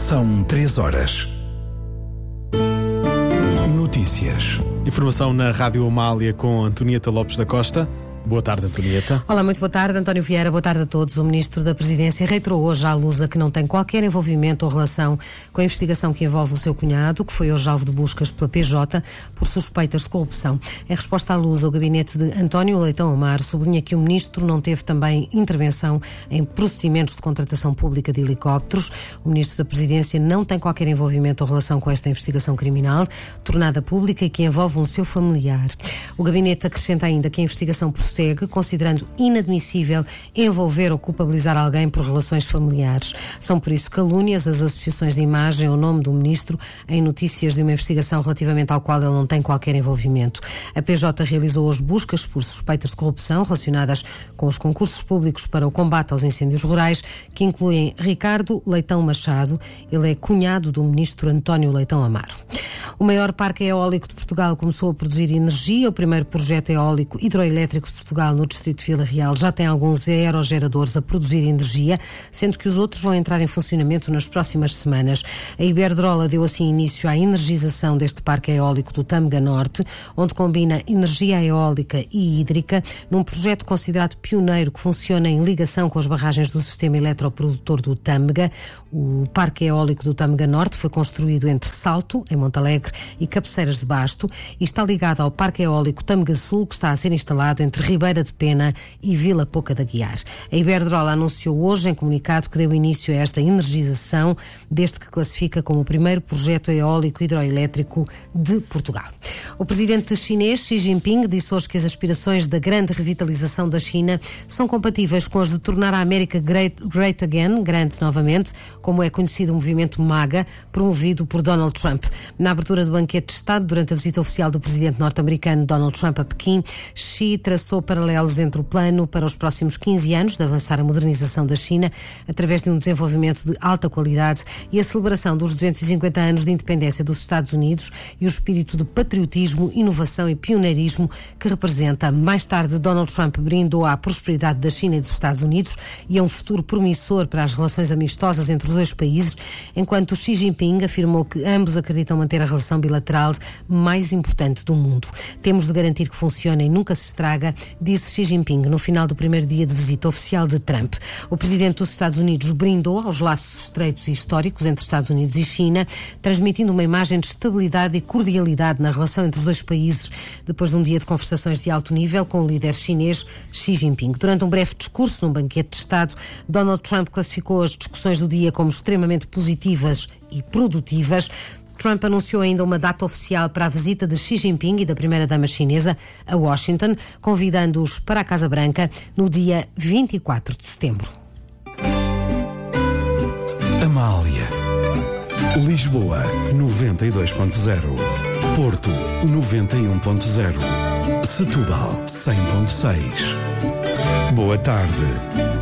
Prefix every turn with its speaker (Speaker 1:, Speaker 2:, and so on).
Speaker 1: São 3 horas. Notícias.
Speaker 2: Informação na Rádio Amália com Antonieta Lopes da Costa. Boa tarde, Antonieta.
Speaker 3: Olá, muito boa tarde, António Vieira. Boa tarde a todos. O Ministro da Presidência reiterou hoje à Lusa que não tem qualquer envolvimento ou relação com a investigação que envolve o seu cunhado, que foi hoje alvo de buscas pela PJ por suspeitas de corrupção. Em resposta à Lusa, o gabinete de António Leitão Amar sublinha que o Ministro não teve também intervenção em procedimentos de contratação pública de helicópteros. O Ministro da Presidência não tem qualquer envolvimento ou relação com esta investigação criminal, tornada pública e que envolve um seu familiar. O gabinete acrescenta ainda que a investigação prossegue, considerando inadmissível envolver ou culpabilizar alguém por relações familiares. São por isso calúnias as associações de imagem ou nome do Ministro em notícias de uma investigação relativamente ao qual ele não tem qualquer envolvimento. A PJ realizou hoje buscas por suspeitas de corrupção relacionadas com os concursos públicos para o combate aos incêndios rurais, que incluem Ricardo Leitão Machado. Ele é cunhado do Ministro António Leitão Amaro. O maior parque eólico de Portugal começou a produzir energia. O primeiro projeto eólico hidroelétrico de Portugal, no distrito de Vila Real, já tem alguns aerogeradores a produzir energia, sendo que os outros vão entrar em funcionamento nas próximas semanas. A Iberdrola deu assim início à energização deste parque eólico do Tâmega Norte, onde combina energia eólica e hídrica, num projeto considerado pioneiro que funciona em ligação com as barragens do sistema eletroprodutor do Tâmega. O parque eólico do Tâmega Norte foi construído entre Salto, em Montalegre, e Cabeceiras de Basto e está ligado ao parque eólico Tâmega Sul, que está a ser instalado entre Ribeira de Pena e Vila Pouca da Guiar. A Iberdrola anunciou hoje em comunicado que deu início a esta energização, desde que classifica como o primeiro projeto eólico hidroelétrico de Portugal. O presidente chinês Xi Jinping disse hoje que as aspirações da grande revitalização da China são compatíveis com as de tornar a América great again, grande novamente, como é conhecido o movimento MAGA, promovido por Donald Trump. Na abertura do banquete de Estado, durante a visita oficial do presidente norte-americano Donald Trump a Pequim, Xi traçou paralelos entre o plano para os próximos 15 anos de avançar a modernização da China através de um desenvolvimento de alta qualidade e a celebração dos 250 anos de independência dos Estados Unidos e o espírito de patriotismo, inovação e pioneirismo que representa. Mais tarde, Donald Trump brindou à prosperidade da China e dos Estados Unidos e a um futuro promissor para as relações amistosas entre os dois países, enquanto Xi Jinping afirmou que ambos acreditam manter a relação bilateral mais importante do mundo. Temos de garantir que funcione e nunca se estraga, disse Xi Jinping no final do primeiro dia de visita oficial de Trump. O presidente dos Estados Unidos brindou aos laços estreitos e históricos entre Estados Unidos e China, transmitindo uma imagem de estabilidade e cordialidade na relação entre os dois países, depois de um dia de conversações de alto nível com o líder chinês Xi Jinping. Durante um breve discurso num banquete de Estado, Donald Trump classificou as discussões do dia como extremamente positivas e produtivas. Trump anunciou ainda uma data oficial para a visita de Xi Jinping e da primeira-dama chinesa a Washington, convidando-os para a Casa Branca no dia 24 de setembro.
Speaker 1: Amália. Lisboa, 92.0. Porto, 91.0. Setúbal, 100.6. Boa tarde.